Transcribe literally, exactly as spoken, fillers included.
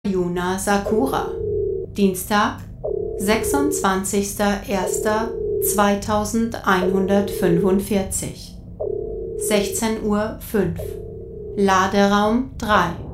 Yuna Sakura. Dienstag, sechsundzwanzigster erster zweitausendeinhundertfünfundvierzig. sechzehn Uhr fünf. Laderaum drei.